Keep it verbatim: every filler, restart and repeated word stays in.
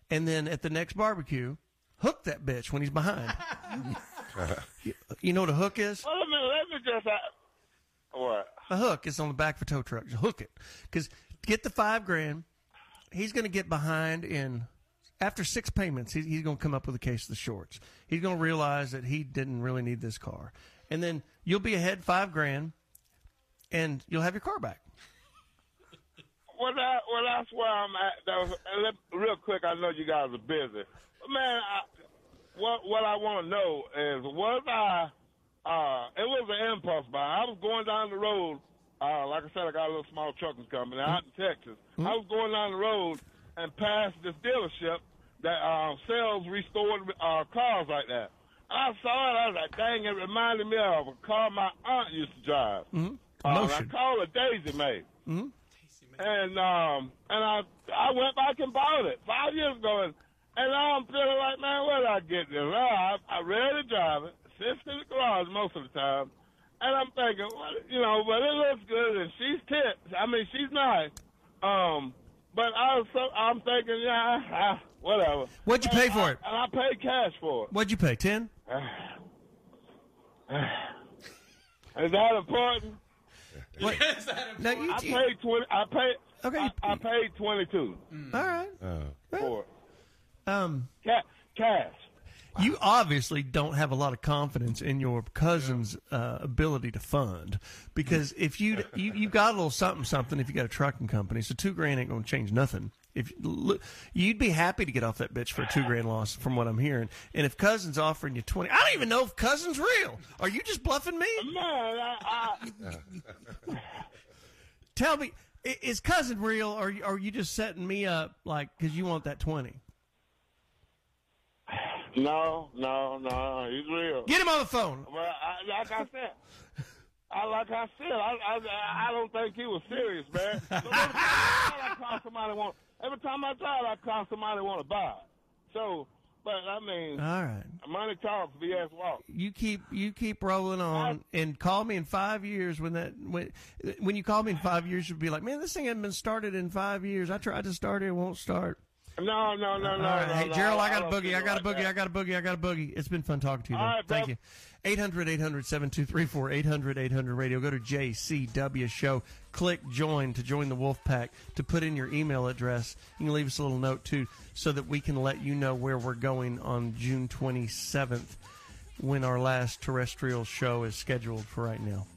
and then at the next barbecue, hook that bitch when he's behind. you, you know what a hook is? Well, let me, let me just. Uh, what? A hook is on the back of a tow truck. Just hook it. Because get the five grand, he's going to get behind in. After six payments, he's, he's going to come up with a case of the shorts. He's going to realize that he didn't really need this car. And then you'll be ahead five grand, and you'll have your car back. Well, that, well that's where I'm at. That was, let, real quick, I know you guys are busy. But, man, I, what, what I want to know is, was I, uh, it was an impulse buy. I was going down the road. Uh, like I said, I got a little small trucking company out in Texas. Mm-hmm. I was going down the road and passed this dealership that uh, sells restored uh, cars like that. I saw it. I was like, dang, it reminded me of a car my aunt used to drive. Mm-hmm. Uh, I called it Daisy May. Mm-hmm. And um, and I I went back and bought it five years ago. And, and now I'm feeling like, man, where did I get this? Well, I, I ready to drive it. Sits in the garage most of the time. And I'm thinking, well, you know, but it looks good. And she's tits. I mean, she's nice. Um... But I was so, I'm thinking, yeah, ah, whatever. What'd you pay for it? And I paid cash for it. What'd you pay, ten? Is that important? What? Is that important? No, you, I paid twenty. I paid. Okay. I, I paid twenty-two. Mm. All right. Oh. For it. Um. Ca- cash. You obviously don't have a lot of confidence in your cousin's uh, ability to fund, because if you you you got a little something something if you got a trucking company, so two grand ain't gonna change nothing. If look, you'd be happy to get off that bitch for a two grand loss, from what I'm hearing. And if cousin's offering you twenty, I don't even know if cousin's real. Are you just bluffing me? Man, I, I... Tell me, is cousin real, or are you just setting me up like because you want that twenty? No, no, no, he's real. Get him on the phone. Well, I, like I said, I like I said, I, I I don't think he was serious, man. But every time I call somebody want, every time I try, I call somebody want to buy. So, but I mean, all right, money talks, B S walks. You keep you keep rolling on, I, and call me in five years when that when when you call me in five years, you'll be like, man, this thing hasn't been started in five years. I tried to start it, it won't start. No, no, no, no. Right. no Hey, no, Gerald, I I got a boogie. I got a boogie. I got a boogie. I got a boogie. It's been fun talking to you. All right, Thank bro. you. eight hundred, eight hundred, seven two three four, eight hundred, eight hundred radio. Go to J C W Show. Click join to join the Wolf Pack. To put in your email address, you can leave us a little note, too, so that we can let you know where we're going on June twenty-seventh when our last terrestrial show is scheduled for right now.